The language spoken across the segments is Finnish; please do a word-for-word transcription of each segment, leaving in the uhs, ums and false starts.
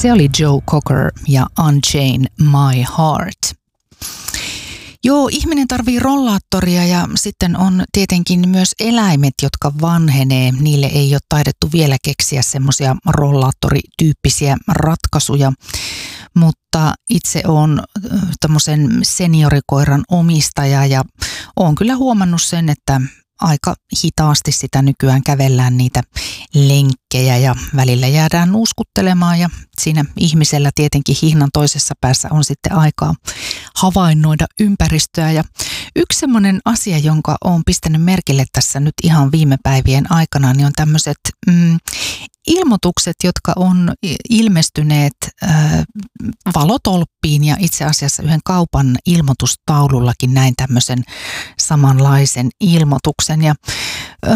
Se oli Joe Cocker ja Unchain My Heart. Joo, ihminen tarvii rollaattoria ja sitten on tietenkin myös eläimet, jotka vanhenee. Niille ei ole taidettu vielä keksiä semmoisia rollaattorityyppisiä ratkaisuja, mutta itse olen tämmöisen seniorikoiran omistaja ja olen kyllä huomannut sen, että aika hitaasti sitä nykyään kävellään niitä lenkkejä ja välillä jäädään nuuskuttelemaan ja siinä ihmisellä tietenkin hihnan toisessa päässä on sitten aikaa havainnoida ympäristöä. Ja yksi semmoinen asia, jonka olen pistänyt merkille tässä nyt ihan viime päivien aikana, niin on tämmöiset mm, ilmoitukset, jotka on ilmestyneet äh, valotolppiin ja itse asiassa yhden kaupan ilmoitustaulullakin näin tämmöisen samanlaisen ilmoituksen. Ja äh,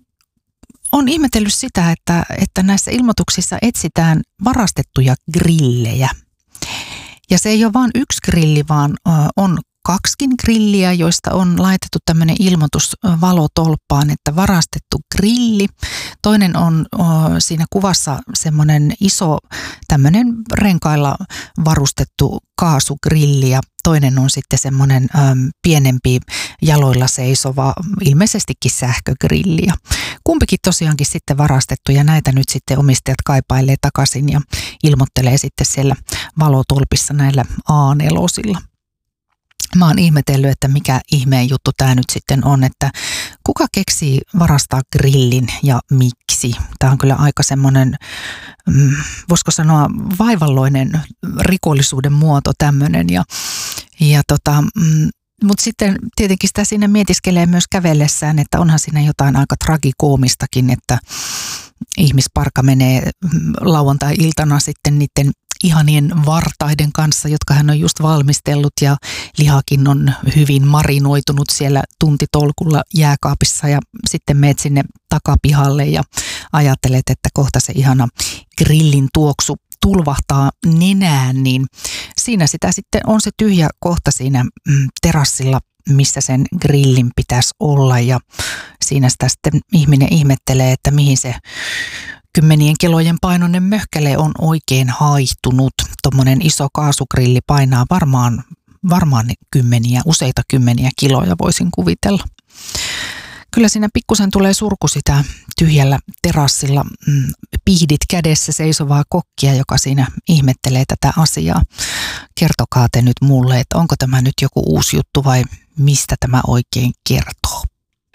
on ihmetellyt sitä, että, että näissä ilmoituksissa etsitään varastettuja grillejä. Ja se ei ole vain yksi grilli, vaan äh, on kaksikin grilliä, joista on laitettu tämmöinen ilmoitus valotolppaan, että varastettu grilli. Toinen on o, siinä kuvassa semmoinen iso tämmöinen renkailla varustettu kaasugrilli ja toinen on sitten semmoinen äm, pienempi jaloilla seisova, ilmeisestikin sähkögrilli. Ja kumpikin tosiaankin sitten varastettu ja näitä nyt sitten omistajat kaipailee takaisin ja ilmoittelee sitten siellä valotolpissa näillä A neljä. Mä oon ihmetellyt, että mikä ihmeen juttu tämä nyt sitten on, että kuka keksii varastaa grillin ja miksi. Tämä on kyllä aika semmoinen, mm, voisiko sanoa vaivalloinen rikollisuuden muoto tämmöinen. Ja, ja tota, mm, mutta sitten tietenkin sitä siinä mietiskelee myös kävellessään, että onhan siinä jotain aika tragikoomistakin, että ihmisparka menee lauantai-iltana sitten niiden ihanien vartaiden kanssa, jotka hän on just valmistellut ja lihakin on hyvin marinoitunut siellä tuntitolkulla jääkaapissa ja sitten meet sinne takapihalle ja ajattelet, että kohta se ihana grillin tuoksu tulvahtaa nenään, niin siinä sitä sitten on se tyhjä kohta siinä terassilla, missä sen grillin pitäisi olla ja siinä sitä sitten ihminen ihmettelee, että mihin se kymmenien kilojen painoinen möhkäle on oikein haihtunut. Tuommoinen iso kaasugrilli painaa varmaan, varmaan kymmeniä, useita kymmeniä kiloja voisin kuvitella. Kyllä siinä pikkusen tulee surku sitä tyhjällä terassilla mm, pihdit kädessä seisovaa kokkia, joka siinä ihmettelee tätä asiaa. Kertokaa te nyt mulle, että onko tämä nyt joku uusi juttu vai mistä tämä oikein kertoo?